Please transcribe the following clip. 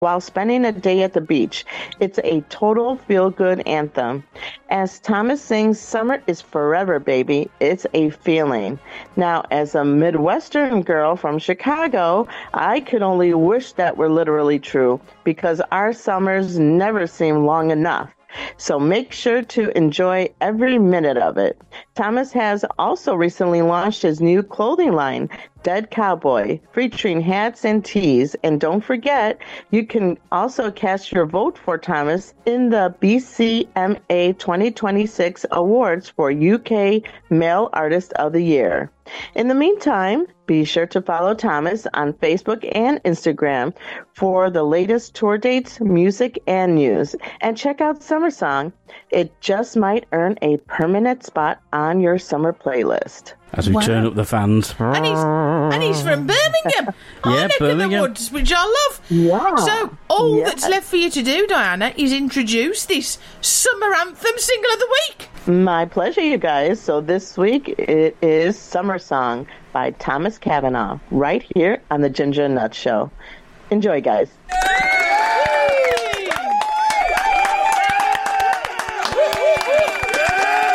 while spending a day at the beach. It's a total feel-good anthem. As Thomas sings, summer is forever, baby. It's a feeling. Now, as a Midwestern girl from Chicago, I could only wish that were literally true because our summers never seem long enough. So make sure to enjoy every minute of it. Thomas has also recently launched his new clothing line, Dead Cowboy, featuring hats and tees. And don't forget, you can also cast your vote for Thomas in the BCMA 2026 Awards for UK Male Artist of the Year. In the meantime, be sure to follow Thomas on Facebook and Instagram for the latest tour dates, music, and news. And check out Summer Song. It just might earn a permanent spot on your summer playlist. As we turn up the fans. And he's from Birmingham. Yeah, neck Birmingham. of the woods, which I love. Yeah. So all that's left for you to do, Diana, is introduce this summer anthem single of the week. My pleasure, you guys. So this week it is Summer Song by Thomas Cavanaugh, right here on the Ginger Nut Show. Enjoy, guys.